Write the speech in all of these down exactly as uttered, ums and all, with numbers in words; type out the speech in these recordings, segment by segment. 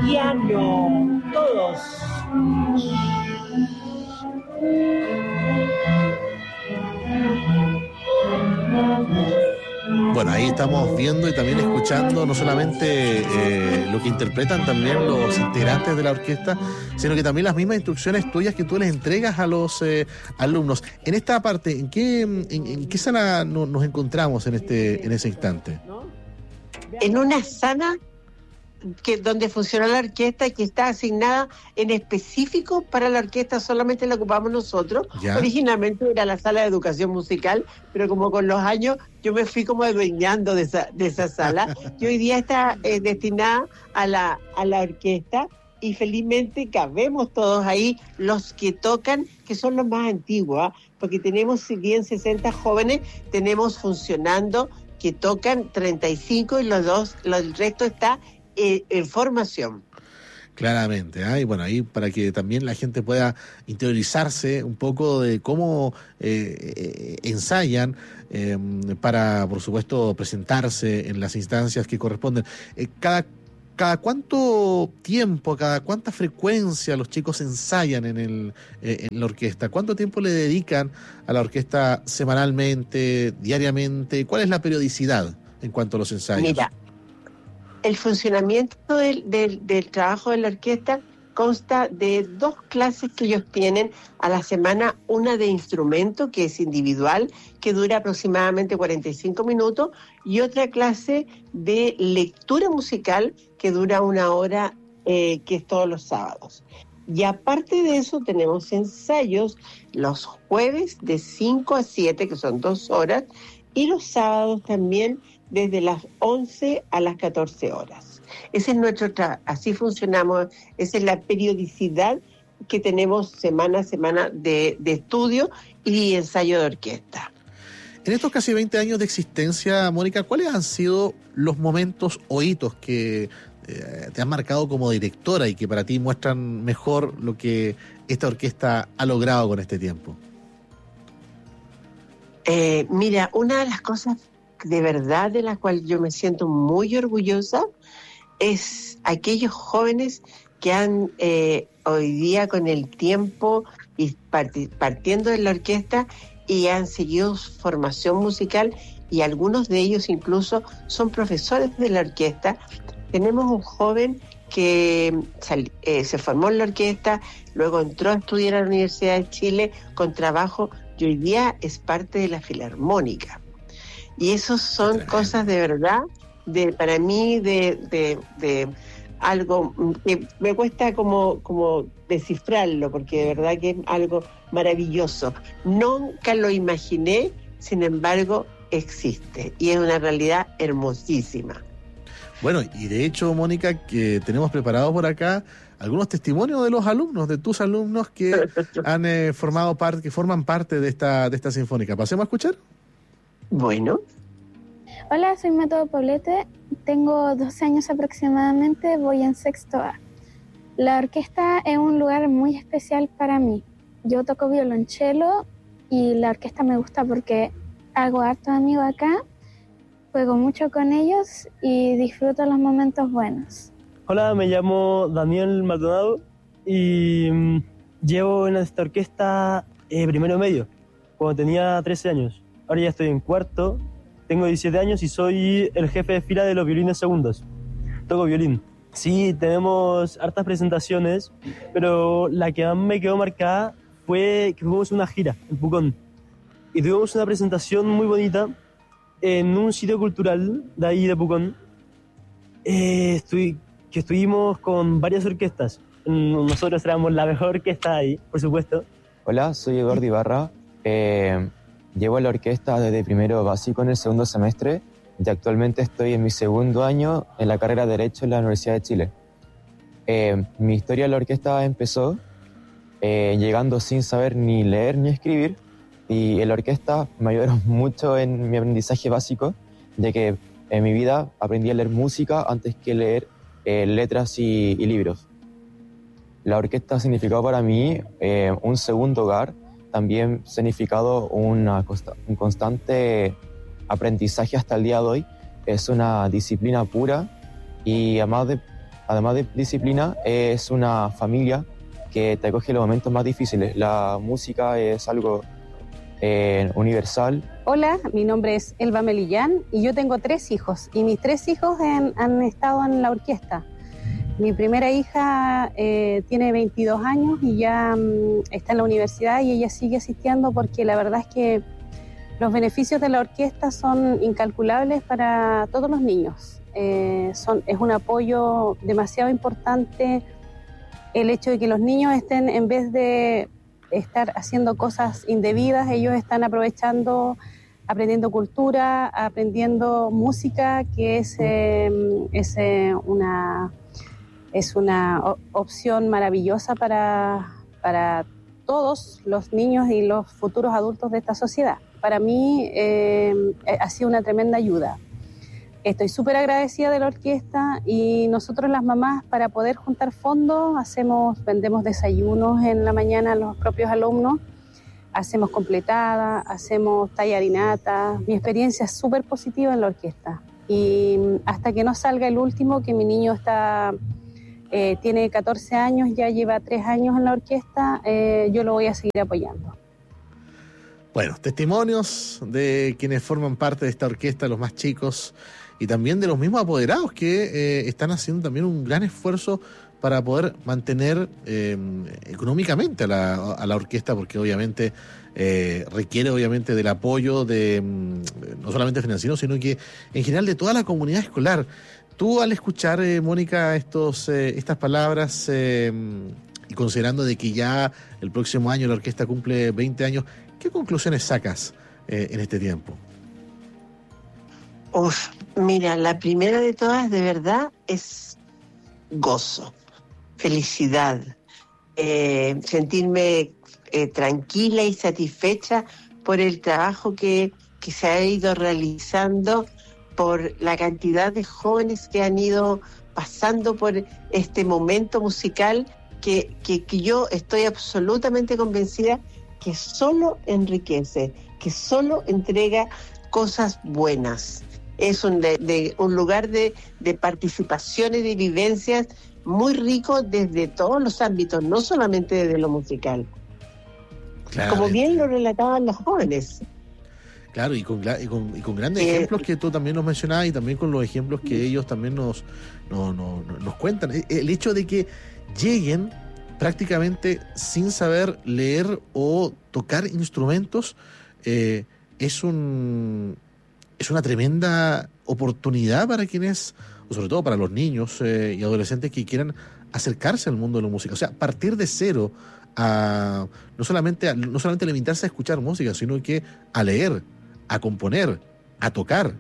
piano, todos. Bueno, ahí estamos viendo y también escuchando no solamente eh, lo que interpretan también los integrantes de la orquesta, sino que también las mismas instrucciones tuyas que tú les entregas a los eh, alumnos. En esta parte, ¿en qué, en, en qué sala no, nos encontramos en este en ese instante? En una sala que donde funciona la orquesta y que está asignada en específico para la orquesta, solamente la ocupamos nosotros. ¿Ya? Originalmente era la sala de educación musical, pero como con los años yo me fui como adueñando de esa, de esa sala, y hoy día está eh, destinada a la, a la orquesta, y felizmente cabemos todos ahí, los que tocan, que son los más antiguos, ¿eh? Porque tenemos, si bien sesenta jóvenes, tenemos funcionando que tocan treinta y cinco, y los dos, el resto está Eh, en formación. Claramente, ¿eh? Y bueno, ahí para que también la gente pueda interiorizarse un poco de cómo eh, eh, ensayan eh, para, por supuesto, presentarse en las instancias que corresponden. Eh, cada, cada cuánto tiempo, cada cuánta frecuencia los chicos ensayan en, el, eh, en la orquesta, cuánto tiempo le dedican a la orquesta semanalmente, diariamente, cuál es la periodicidad en cuanto a los ensayos. Mira, el funcionamiento del, del, del trabajo de la orquesta consta de dos clases que ellos tienen a la semana, una de instrumento, que es individual, que dura aproximadamente cuarenta y cinco minutos, y otra clase de lectura musical, que dura una hora, eh, que es todos los sábados. Y aparte de eso tenemos ensayos los jueves de cinco a siete, que son dos horas, y los sábados también desde las once a las catorce horas. Ese es nuestro trabajo, así funcionamos, esa es la periodicidad que tenemos semana a semana de, de estudio y ensayo de orquesta. En estos casi veinte años de existencia, Mónica, ¿cuáles han sido los momentos o hitos que eh, te han marcado como directora y que para ti muestran mejor lo que esta orquesta ha logrado con este tiempo? Eh, mira, una de las cosas de verdad de la cual yo me siento muy orgullosa es aquellos jóvenes que han eh, hoy día con el tiempo y part- partiendo de la orquesta y han seguido su formación musical, y algunos de ellos incluso son profesores de la orquesta. Tenemos un joven que sal- eh, se formó en la orquesta, luego entró a estudiar a la Universidad de Chile con trabajo y hoy día es parte de la Filarmónica. Y esos son cosas de verdad, de para mí, de, de, de algo que me cuesta como, como descifrarlo, porque de verdad que es algo maravilloso. Nunca lo imaginé, sin embargo, existe. Y es una realidad hermosísima. Bueno, y de hecho, Mónica, que tenemos preparado por acá algunos testimonios de los alumnos, de tus alumnos que han eh, formado parte, que forman parte de esta, de esta sinfónica. ¿Pasemos a escuchar? Bueno. Hola, soy Método Poblete, tengo doce años aproximadamente, voy en sexto A. La orquesta es un lugar muy especial para mí. Yo toco violonchelo y la orquesta me gusta porque hago harto amigos acá, juego mucho con ellos y disfruto los momentos buenos. Hola, me llamo Daniel Maldonado y mmm, llevo en esta orquesta eh, primero medio, cuando tenía trece años. Ahora ya estoy en cuarto, tengo diecisiete años y soy el jefe de fila de los violines segundos. Toco violín. Sí, tenemos hartas presentaciones, pero la que más me quedó marcada fue que fuimos una gira en Pucón. Y tuvimos una presentación muy bonita en un sitio cultural de ahí de Pucón, eh, estuvi, que estuvimos con varias orquestas. Nosotros éramos la mejor orquesta ahí, por supuesto. Hola, soy Eduardo Ibarra. Eh, llevo a la orquesta desde primero básico en el segundo semestre y actualmente estoy en mi segundo año en la carrera de Derecho en la Universidad de Chile. Eh, mi historia en la orquesta empezó eh, llegando sin saber ni leer ni escribir, y en la orquesta me ayudaron mucho en mi aprendizaje básico, ya que en mi vida aprendí a leer música antes que leer eh, letras y, y libros. La orquesta ha significado para mí eh, un segundo hogar, también significado una consta- un constante aprendizaje hasta el día de hoy. Es una disciplina pura y además de, además de disciplina, es una familia que te acoge en los momentos más difíciles. La música es algo eh, universal. Hola, mi nombre es Elba Melillán y yo tengo tres hijos. Y mis tres hijos en, han estado en la orquesta. Mi primera hija eh, tiene veintidós años y ya um, está en la universidad y ella sigue asistiendo porque la verdad es que los beneficios de la orquesta son incalculables para todos los niños. Eh, son, es un apoyo demasiado importante el hecho de que los niños estén, en vez de estar haciendo cosas indebidas, ellos están aprovechando, aprendiendo cultura, aprendiendo música, que es, eh, es eh, una... Es una opción maravillosa para, para todos los niños y los futuros adultos de esta sociedad. Para mí eh, ha sido una tremenda ayuda. Estoy súper agradecida de la orquesta y nosotros las mamás, para poder juntar fondos, hacemos, vendemos desayunos en la mañana a los propios alumnos, hacemos completada, hacemos tallarinata. Mi experiencia es súper positiva en la orquesta. Y hasta que no salga el último, que mi niño está... Eh, tiene catorce años, ya lleva tres años en la orquesta, eh, yo lo voy a seguir apoyando. Bueno, testimonios de quienes forman parte de esta orquesta, los más chicos, y también de los mismos apoderados que eh, están haciendo también un gran esfuerzo para poder mantener eh, económicamente a la, a la orquesta, porque obviamente eh, requiere obviamente del apoyo de no solamente financiero, sino que en general de toda la comunidad escolar. Tú, al escuchar, eh, Mónica, estos, eh, estas palabras eh, y considerando de que ya el próximo año la orquesta cumple veinte años, ¿qué conclusiones sacas eh, en este tiempo? Uf, mira, la primera de todas, de verdad, es gozo, felicidad, eh, sentirme eh, tranquila y satisfecha por el trabajo que, que se ha ido realizando, por la cantidad de jóvenes que han ido pasando por este momento musical que, que, que yo estoy absolutamente convencida que solo enriquece, que solo entrega cosas buenas. Es un, de, de, un lugar de, de participación y de vivencias muy rico desde todos los ámbitos, no solamente desde lo musical. Claro, como bien lo relataban los jóvenes. Claro, y con, y con, y con grandes eh, ejemplos que tú también nos mencionabas, y también con los ejemplos que ellos también nos, no, no, nos cuentan. El hecho de que lleguen prácticamente sin saber leer o tocar instrumentos eh, es un es una tremenda oportunidad para quienes, o sobre todo para los niños eh, y adolescentes que quieran acercarse al mundo de la música. O sea, partir de cero, a no solamente a, no solamente limitarse a escuchar música, sino que a leer, a componer, a tocar.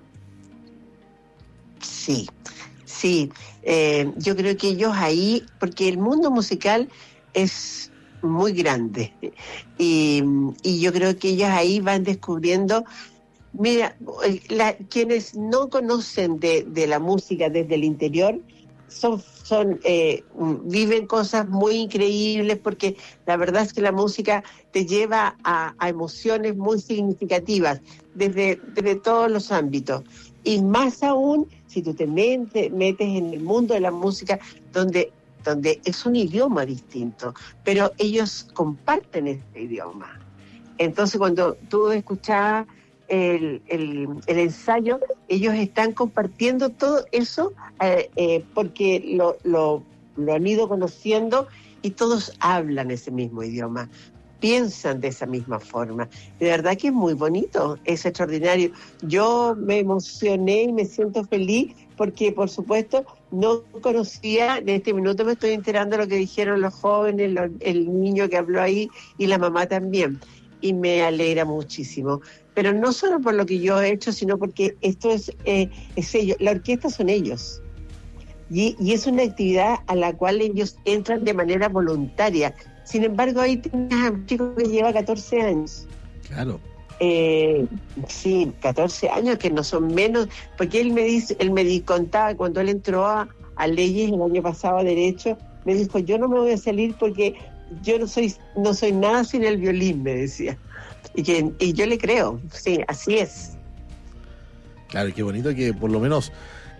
Sí, sí. Eh, yo creo que ellos ahí, porque el mundo musical es muy grande y, y yo creo que ellos ahí van descubriendo. Mira, la, quienes no conocen de, de la música desde el interior son, son eh, viven cosas muy increíbles, porque la verdad es que la música te lleva a, a emociones muy significativas desde, desde todos los ámbitos, y más aún si tú te metes, metes en el mundo de la música donde, donde es un idioma distinto, pero ellos comparten este idioma. Entonces cuando tú escuchabas El, el, el ensayo, ellos están compartiendo todo eso eh, eh, porque lo, lo, lo han ido conociendo, y todos hablan ese mismo idioma, piensan de esa misma forma. De verdad que es muy bonito, es extraordinario. Yo me emocioné y me siento feliz porque, por supuesto, no conocía, en este minuto me estoy enterando de lo que dijeron los jóvenes, lo, el niño que habló ahí y la mamá también, y me alegra muchísimo. Pero no solo por lo que yo he hecho, sino porque esto es, eh, es ellos. La orquesta son ellos. Y, y es una actividad a la cual ellos entran de manera voluntaria. Sin embargo, ahí tienes a un chico que lleva catorce años. Claro. Eh, sí, catorce años, que no son menos, porque él me dice, él me contaba cuando él entró a, a leyes el año pasado, a derecho, me dijo, yo no me voy a salir porque yo no soy, no soy nada sin el violín, me decía. Y, que, y yo le creo, sí, así es. Claro, y qué bonito que por lo menos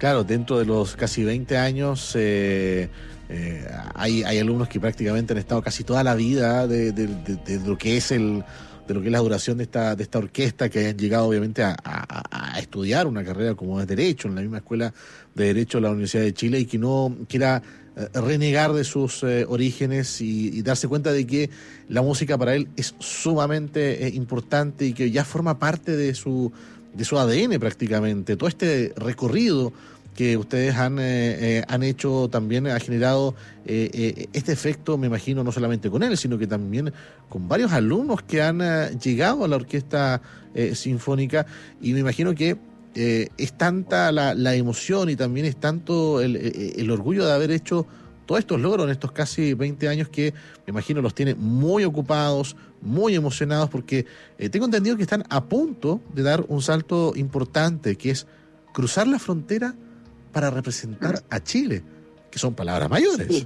Claro, dentro de los casi veinte años eh, eh, hay, hay alumnos que prácticamente han estado casi toda la vida de, de, de, de lo que es el de lo que es la duración de esta de esta orquesta, que hayan llegado obviamente a, a, a estudiar una carrera como es Derecho en la misma escuela de Derecho de la Universidad de Chile, y que no quiera eh, renegar de sus eh, orígenes y, y darse cuenta de que la música para él es sumamente eh, importante y que ya forma parte de su de su A D N prácticamente. Todo este recorrido que ustedes han eh, eh, han hecho también ha generado eh, eh, este efecto, me imagino, no solamente con él, sino que también con varios alumnos que han eh, llegado a la orquesta eh, sinfónica, y me imagino que eh, es tanta la, la emoción y también es tanto el, el orgullo de haber hecho todos estos logros en estos casi veinte años, que me imagino los tiene muy ocupados, muy emocionados, porque eh, tengo entendido que están a punto de dar un salto importante, que es cruzar la frontera para representar a Chile, que son palabras mayores. Sí.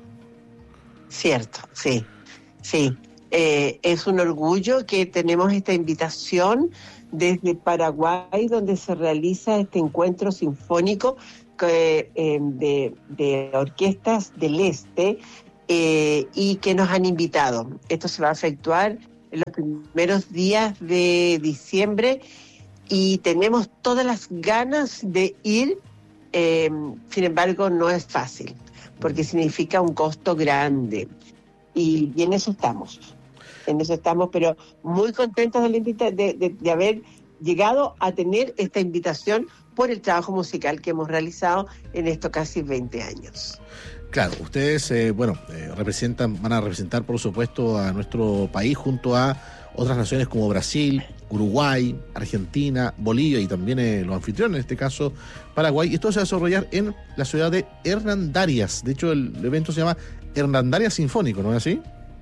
Cierto, sí, sí. Eh, es un orgullo que tenemos esta invitación desde Paraguay, donde se realiza este encuentro sinfónico que, eh, de, de orquestas del este, eh, y que nos han invitado. Esto se va a efectuar en los primeros días de diciembre y tenemos todas las ganas de ir. Eh, sin embargo, no es fácil, porque significa un costo grande. Y, y en eso estamos, en eso estamos, pero muy contentos de, la invita- de, de, de haber llegado a tener esta invitación por el trabajo musical que hemos realizado en estos casi veinte años. Claro, ustedes, eh, bueno, eh, representan, van a representar, por supuesto, a nuestro país junto a otras naciones como Brasil, Uruguay, Argentina, Bolivia y también eh, los anfitriones, en este caso Paraguay. Y esto se va a desarrollar en la ciudad de Hernandarias. De hecho, el evento se llama Hernandarias Sinfónico, ¿no es así?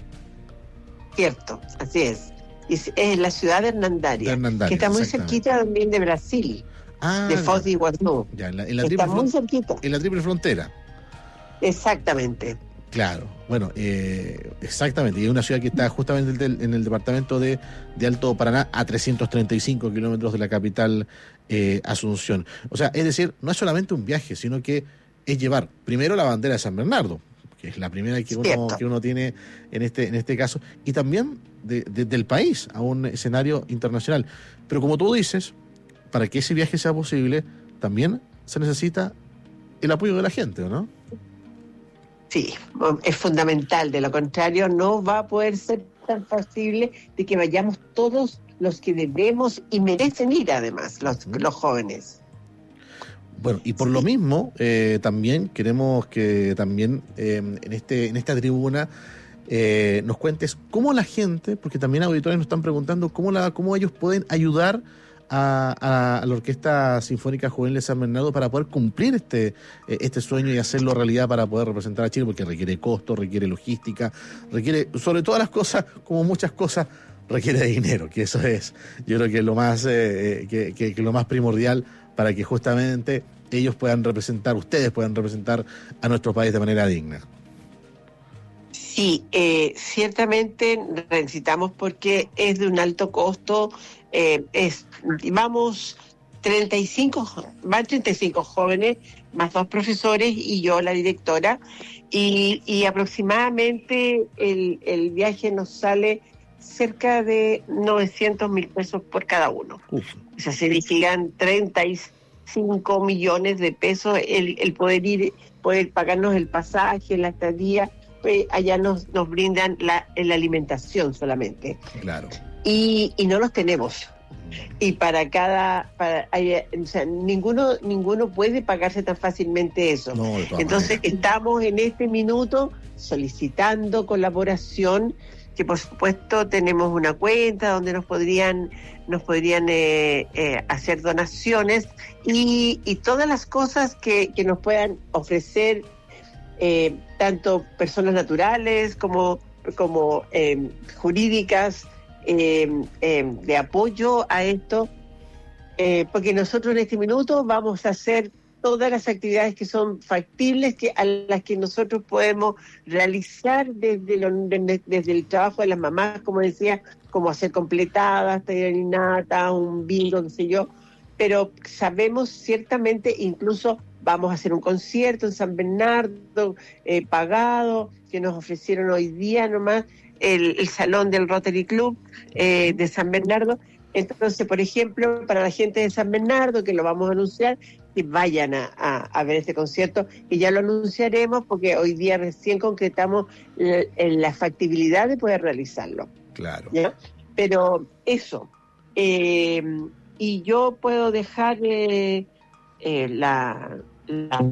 Cierto, así es. Es, es la ciudad de Hernandarias, De Hernandarias, que está muy exactamente. cerquita también de Brasil, Ah, de Foz de Iguazú. ya, en la, en la Está triple muy fron- cerquita. en la triple frontera. Exactamente. Claro, bueno, eh, exactamente, y es una ciudad que está justamente del- en el departamento de, de Alto Paraná, a trescientos treinta y cinco kilómetros de la capital eh, Asunción. O sea, es decir, no es solamente un viaje, sino que es llevar primero la bandera de San Bernardo, que es la primera que uno, Cierto. que uno tiene en este, en este caso, y también de, de- del país a un escenario internacional. Pero como tú dices, para que ese viaje sea posible, también se necesita el apoyo de la gente, ¿no? Sí, es fundamental. De lo contrario, no va a poder ser tan factible de que vayamos todos los que debemos y merecen ir, además, los, Ujú. los jóvenes. Bueno, y por lo mismo, eh, también queremos que también eh, en este en esta tribuna eh, nos cuentes cómo la gente, porque también auditores nos están preguntando cómo la cómo ellos pueden ayudar a, a, a la Orquesta Sinfónica Juvenil de San Bernardo para poder cumplir este eh, este sueño y hacerlo realidad para poder representar a Chile, porque requiere costo, requiere logística, requiere, sobre todas las cosas, como muchas cosas, requiere dinero, que eso es, yo creo que es lo más, eh, que, que, que lo más primordial para que justamente ellos puedan representar, ustedes puedan representar a nuestro país de manera digna. Sí, eh, ciertamente necesitamos, porque es de un alto costo. Eh, es, vamos treinta y cinco, van treinta y cinco jóvenes, más dos profesores y yo, la directora, y, y aproximadamente el, el viaje nos sale cerca de novecientos mil pesos por cada uno. Uf. O sea, significan treinta y cinco millones de pesos el, el poder ir, poder pagarnos el pasaje, la estadía. Eh, allá nos, nos brindan la, la alimentación solamente. Claro. Y, y no los tenemos. Y para cada, para, hay, o sea, ninguno, ninguno puede pagarse tan fácilmente eso. No, de todas Entonces maneras. estamos en este minuto solicitando colaboración, que por supuesto tenemos una cuenta donde nos podrían, nos podrían eh, eh, hacer donaciones y, y todas las cosas que, que nos puedan ofrecer, eh, tanto personas naturales como, como eh, jurídicas, eh, eh, de apoyo a esto, eh, porque nosotros en este minuto vamos a hacer todas las actividades que son factibles, que a las que nosotros podemos realizar desde, lo, desde, desde el trabajo de las mamás, como decía, como hacer completadas, tallarinata, un bingo, no sé yo, pero sabemos ciertamente incluso vamos a hacer un concierto en San Bernardo, eh, pagado, que nos ofrecieron hoy día nomás, el, el salón del Rotary Club eh, de San Bernardo. Entonces, por ejemplo, para la gente de San Bernardo, que lo vamos a anunciar, que vayan a, a, a ver este concierto, y ya lo anunciaremos porque hoy día recién concretamos la, la factibilidad de poder realizarlo. Claro. ¿Ya? Pero eso, eh, y yo puedo dejar eh, eh, la, la,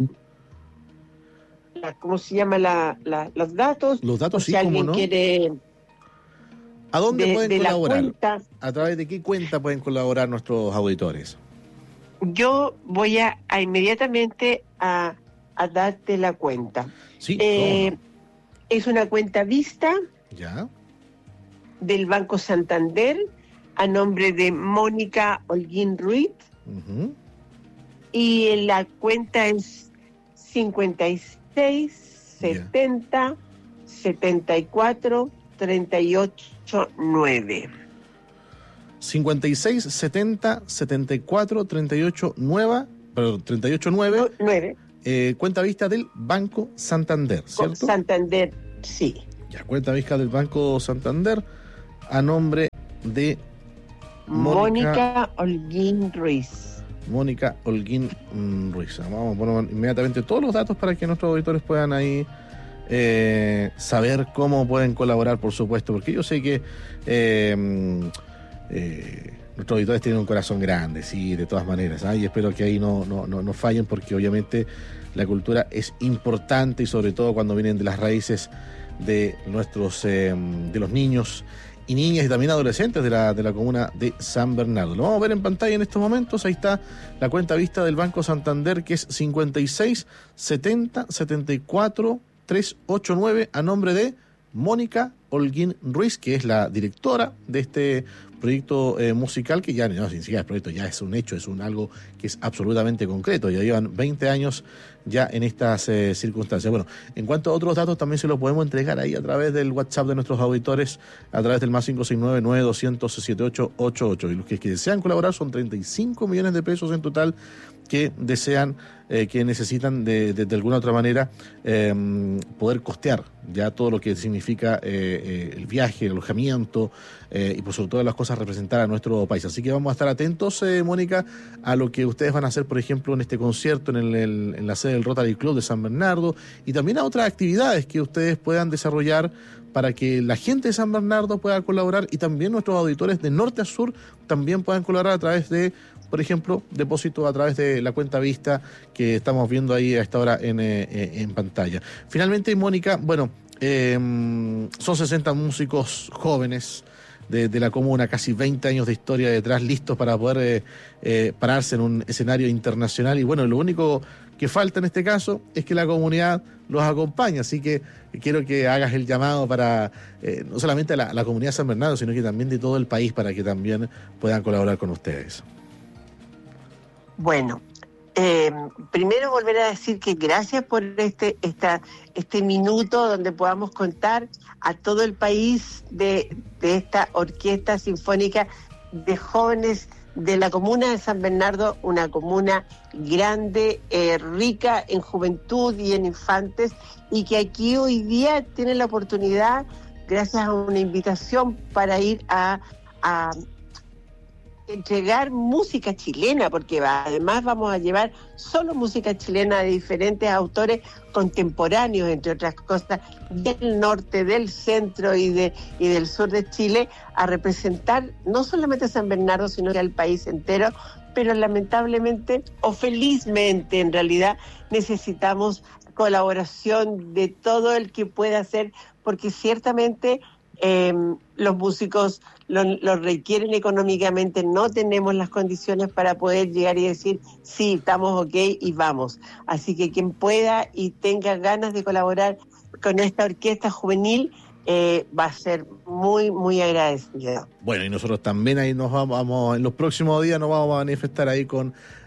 la, ¿cómo se llama? La, la, los datos. Los datos, sí, si alguien cómo no. quiere... ¿A dónde de, pueden de colaborar? La cuenta, ¿A través de qué cuenta pueden colaborar nuestros auditores? yo voy a, a inmediatamente a, a darte la cuenta. Sí, Eh, ¿cómo es una cuenta vista no? Ya. del Banco Santander a nombre de Mónica Holguín Ruiz, Ujú. y la cuenta es cincuenta y seis Ya. setenta setenta y cuatro treinta y ocho nueve. cincuenta y seis setenta setenta y cuatro treinta y ocho nueve, perdón, treinta y ocho nueve, nueve. eh, cuenta vista del Banco Santander, ¿cierto? Santander, sí. Ya, cuenta vista del Banco Santander a nombre de Mónica, Mónica Holguín Ruiz. Mónica Holguín mm, Ruiz. Vamos a poner inmediatamente todos los datos para que nuestros auditores puedan ahí eh, saber cómo pueden colaborar, por supuesto, porque yo sé que eh, eh, nuestros auditores tienen un corazón grande, sí, de todas maneras, ¿ah? Y espero que ahí no, no, no, no fallen, porque obviamente la cultura es importante, y sobre todo cuando vienen de las raíces de nuestros eh, de los niños y niñas y también adolescentes de la, de la comuna de San Bernardo. Lo vamos a ver en pantalla en estos momentos. Ahí está la cuenta vista del Banco Santander, que es cincuenta y seis setenta setenta y cuatro trescientos ochenta y nueve, a nombre de Mónica Holguín Ruiz, que es la directora de este proyecto eh, musical, que ya no, sin siquiera el proyecto ya es un hecho, es un algo que es absolutamente concreto. Ya llevan veinte años ya en estas eh, circunstancias. Bueno, en cuanto a otros datos, también se los podemos entregar ahí a través del WhatsApp de nuestros auditores, a través del más cinco seis nueve nueve dos cero cero siete ocho ocho ocho. Y los que, que desean colaborar son treinta y cinco millones de pesos en total que desean, eh, que necesitan de, de, de alguna otra manera eh, poder costear ya todo lo que significa eh, eh, el viaje, el alojamiento eh, y por sobre todas las cosas representar a nuestro país. Así que vamos a estar atentos, eh, Mónica, a lo que ustedes van a hacer, por ejemplo, en este concierto en, el, el, en la sede del Rotary Club de San Bernardo, y también a otras actividades que ustedes puedan desarrollar para que la gente de San Bernardo pueda colaborar, y también nuestros auditores de norte a sur también puedan colaborar a través de, por ejemplo, depósito a través de la cuenta vista que estamos viendo ahí a esta hora en, eh, en pantalla. Finalmente, Mónica, bueno, eh, son sesenta músicos jóvenes de, de la comuna, casi veinte años de historia detrás, listos para poder eh, eh, pararse en un escenario internacional, y bueno, lo único que falta en este caso es que la comunidad los acompañe, así que quiero que hagas el llamado para eh, no solamente a la, a la comunidad de San Bernardo, sino que también de todo el país, para que también puedan colaborar con ustedes. Bueno, eh, primero volver a decir que gracias por este esta, este minuto donde podamos contar a todo el país de, de esta orquesta sinfónica de jóvenes de la comuna de San Bernardo, una comuna grande, eh, rica en juventud y en infantes, y que aquí hoy día tienen la oportunidad, gracias a una invitación, para ir a... a entregar música chilena, porque va, además vamos a llevar solo música chilena de diferentes autores contemporáneos, entre otras cosas, del norte, del centro y, de, y del sur de Chile, a representar no solamente a San Bernardo, sino que al país entero. Pero lamentablemente, o felizmente en realidad, necesitamos colaboración de todo el que pueda hacer, porque ciertamente eh, los músicos lo, lo requieren económicamente, no tenemos las condiciones para poder llegar y decir, sí, estamos ok y vamos. Así que quien pueda y tenga ganas de colaborar con esta orquesta juvenil, eh, va a ser muy, muy agradecida. Bueno, y nosotros también ahí nos vamos, vamos, en los próximos días nos vamos a manifestar ahí con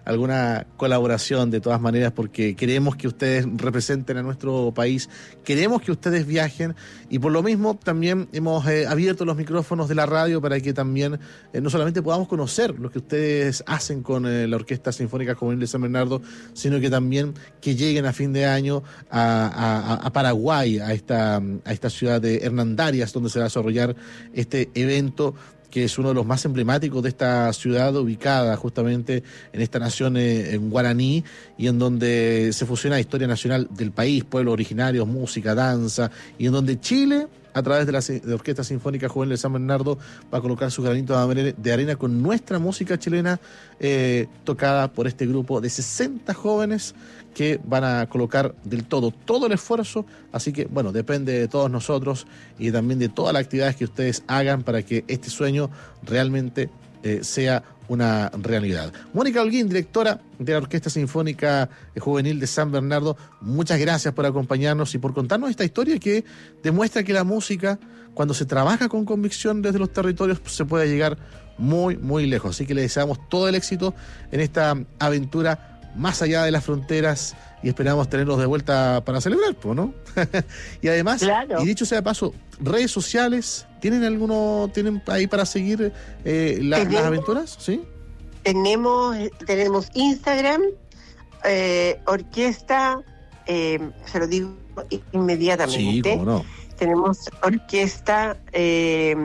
alguna colaboración de todas maneras, porque queremos que ustedes representen a nuestro país, queremos que ustedes viajen, y por lo mismo también hemos eh, abierto los micrófonos de la radio para que también eh, no solamente podamos conocer lo que ustedes hacen con eh, la Orquesta Sinfónica Juvenil de San Bernardo, sino que también que lleguen a fin de año a, a, a Paraguay, a esta, a esta ciudad de Hernandarias, donde se va a desarrollar este evento, que es uno de los más emblemáticos de esta ciudad, ubicada justamente en esta nación eh, en guaraní, y en donde se fusiona la historia nacional del país, pueblos originarios, música, danza, y en donde Chile, a través de la de Orquesta Sinfónica Juvenil de San Bernardo, va a colocar sus granitos de arena con nuestra música chilena, eh, tocada por este grupo de sesenta jóvenes que van a colocar del todo, todo el esfuerzo. Así que, bueno, depende de todos nosotros y también de todas las actividades que ustedes hagan para que este sueño realmente eh, sea una realidad. Mónica Holguín, directora de la Orquesta Sinfónica Juvenil de San Bernardo, muchas gracias por acompañarnos y por contarnos esta historia que demuestra que la música, cuando se trabaja con convicción desde los territorios, se puede llegar muy, muy lejos. Así que le deseamos todo el éxito en esta aventura más allá de las fronteras, y esperamos tenerlos de vuelta para celebrar, ¿no? Y además, claro. Y dicho sea de paso, redes sociales, ¿tienen alguno, tienen ahí para seguir eh, la, las aventuras? ¿Sí? Tenemos, tenemos Instagram, eh, orquesta, eh, se lo digo inmediatamente. Sí, cómo no. Tenemos orquesta, eh,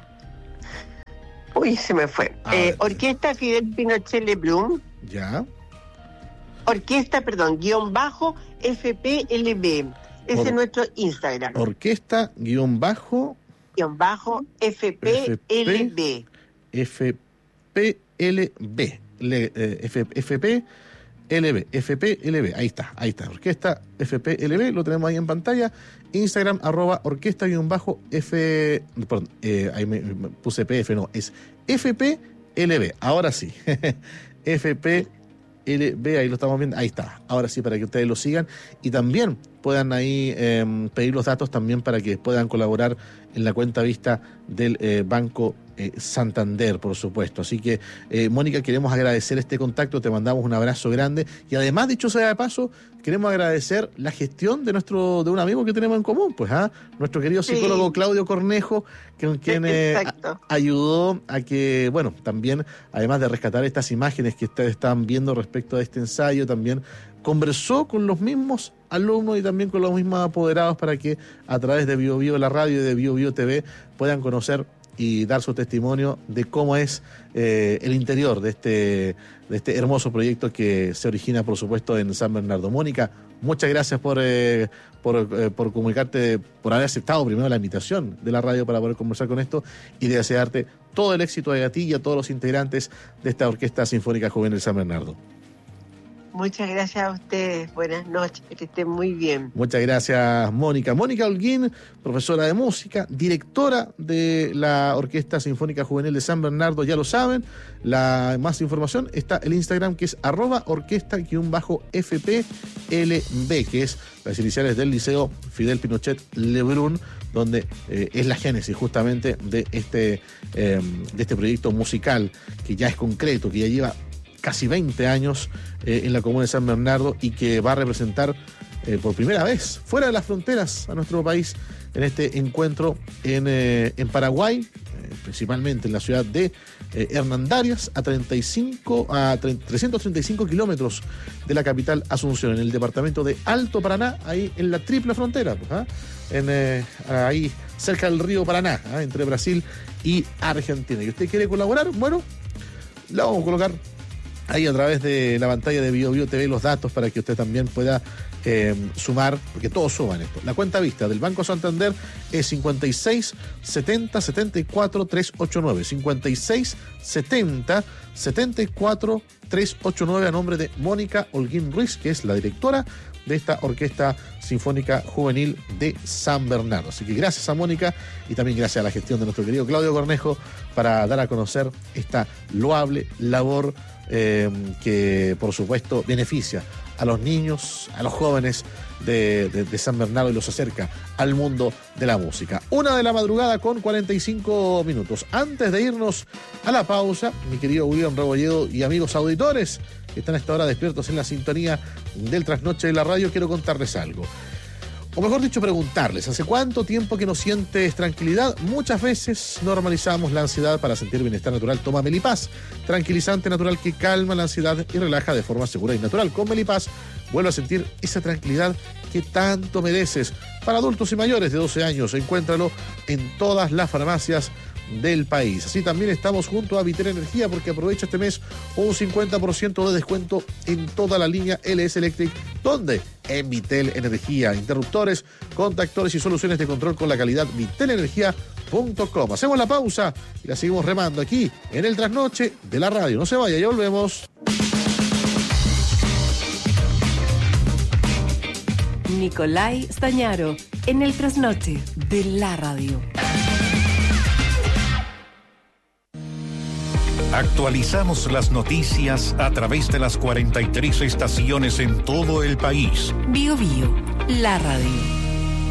uy, se me fue. Eh, orquesta Fidel Pinochet Lebrun. Ya. Orquesta, perdón, guión bajo F P L B. Ese Or, es nuestro Instagram. Orquesta, guión bajo. Guión bajo F P L B. F P L B. Le, eh, F, FP LB. F P L B. Ahí está, ahí está. Orquesta F P L B, lo tenemos ahí en pantalla. Instagram, arroba orquesta guión bajo F. Perdón, eh, ahí me, me puse P F, no, es F P L B. Ahora sí. F P L B, ahí lo estamos viendo, ahí está, ahora sí, para que ustedes lo sigan y también puedan ahí eh, pedir los datos también para que puedan colaborar en la cuenta vista del eh, Banco eh, Santander, por supuesto. Así que, eh, Mónica, queremos agradecer este contacto, te mandamos un abrazo grande y además, dicho sea de paso, queremos agradecer la gestión de nuestro de un amigo que tenemos en común, pues, ¿ah? Nuestro querido psicólogo sí. Claudio Cornejo, que, quien eh, a, ayudó a que, bueno, también, además de rescatar estas imágenes que ustedes están viendo respecto a este ensayo, también conversó con los mismos alumnos y también con los mismos apoderados para que a través de Bio Bio, la radio y de Bio Bio T V puedan conocer y dar su testimonio de cómo es eh, el interior de este, de este hermoso proyecto que se origina, por supuesto, en San Bernardo. Mónica, muchas gracias por, eh, por, eh, por comunicarte, por haber aceptado primero la invitación de la radio para poder conversar con esto y de desearte todo el éxito a ti y a todos los integrantes de esta Orquesta Sinfónica Juvenil de San Bernardo. Muchas gracias a ustedes. Buenas noches, que estén muy bien. Muchas gracias, Mónica. Mónica Holguín, profesora de música, directora de la Orquesta Sinfónica Juvenil de San Bernardo, ya lo saben. La más información está el Instagram, que es arroba orquesta-F P L B, que es las iniciales del Liceo Fidel Pinochet Lebrun, donde eh, es la génesis justamente de este, eh, de este proyecto musical que ya es concreto, que ya lleva casi veinte años eh, en la comuna de San Bernardo y que va a representar eh, por primera vez fuera de las fronteras a nuestro país en este encuentro en, eh, en Paraguay, eh, principalmente en la ciudad de eh, Hernandarias, a, treinta y cinco, a trescientos treinta y cinco kilómetros de la capital Asunción, en el departamento de Alto Paraná, ahí en la triple frontera, pues, ¿ah? en, eh, ahí cerca del río Paraná, ¿ah? entre Brasil y Argentina. ¿Y usted quiere colaborar? Bueno, la vamos a colocar ahí a través de la pantalla de Bio Bio T V los datos para que usted también pueda eh, sumar, porque todos suman esto. La cuenta vista del Banco Santander es cincuenta y seis setenta setenta y cuatro trescientos ochenta y nueve. cincuenta y seis setenta setenta y cuatro trescientos ochenta y nueve a nombre de Mónica Holguín Ruiz, que es la directora de esta Orquesta Sinfónica Juvenil de San Bernardo. Así que gracias a Mónica y también gracias a la gestión de nuestro querido Claudio Cornejo para dar a conocer esta loable labor Eh, que por supuesto beneficia a los niños, a los jóvenes de, de, de San Bernardo y los acerca al mundo de la música. Una de la madrugada con cuarenta y cinco minutos. Antes de irnos a la pausa, mi querido William Rebolledo y amigos auditores que están a esta hora despiertos en la sintonía del Trasnoche de la Radio, quiero contarles algo. O mejor dicho, preguntarles, ¿hace cuánto tiempo que no sientes tranquilidad? Muchas veces normalizamos la ansiedad. Para sentir bienestar natural, toma Melipaz, tranquilizante natural que calma la ansiedad y relaja de forma segura y natural. Con Melipaz, vuelve a sentir esa tranquilidad que tanto mereces. Para adultos y mayores de doce años, encuéntralo en todas las farmacias del país. Así también estamos junto a Vitel Energía, porque aprovecha este mes un cincuenta por ciento de descuento en toda la línea L S Electric. ¿Dónde? En Vitel Energía. Interruptores, contactores y soluciones de control con la calidad vitel energía punto com. Hacemos la pausa y la seguimos remando aquí en el Trasnoche de la Radio. No se vaya, ya volvemos. Nicolai Stañaro en el Trasnoche de la Radio. Actualizamos las noticias a través de las cuarenta y tres estaciones en todo el país. Bio Bio, la radio.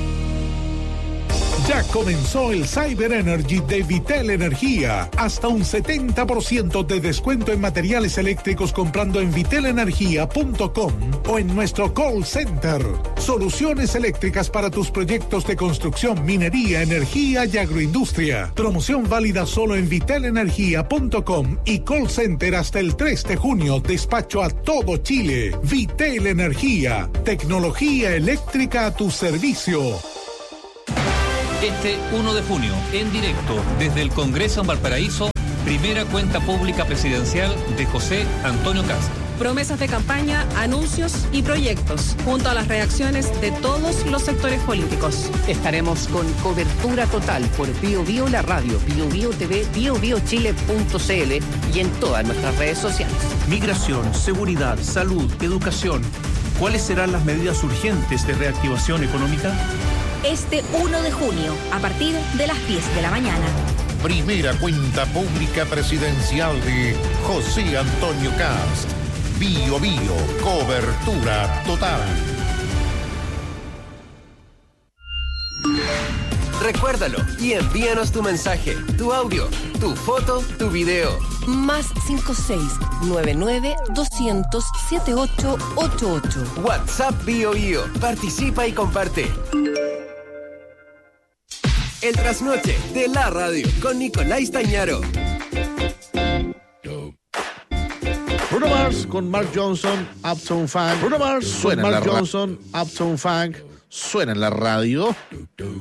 Ya comenzó el Cyber Energy de Vitel Energía. Hasta un setenta por ciento de descuento en materiales eléctricos comprando en vitel energía punto com o en nuestro call center. Soluciones eléctricas para tus proyectos de construcción, minería, energía y agroindustria. Promoción válida solo en vitel energía punto com y call center hasta el tres de junio. Despacho a todo Chile. Vitel Energía. Tecnología eléctrica a tu servicio. Este uno de junio, en directo desde el Congreso en Valparaíso, primera cuenta pública presidencial de José Antonio Kast. Promesas de campaña, anuncios y proyectos, junto a las reacciones de todos los sectores políticos. Estaremos con cobertura total por Bio Bio la radio, Bio Bio T V, bio bio chile punto c l y en todas nuestras redes sociales. Migración, seguridad, salud, educación. ¿Cuáles serán las medidas urgentes de reactivación económica? Este uno de junio, a partir de las diez de la mañana. Primera cuenta pública presidencial de José Antonio Kast. Bio Bio, cobertura total. Recuérdalo y envíanos tu mensaje, tu audio, tu foto, tu video. Más cinco seis nueve nueve doscientos setenta y ocho ochenta y ocho. WhatsApp Bio Bio. Participa y comparte. El Trasnoche de la Radio con Nicolai Stañaro. Bruno Mars con Mark Johnson, Uptown Funk. Bruno Mars suena con Mark Johnson, Uptown Funk. Suena en la radio.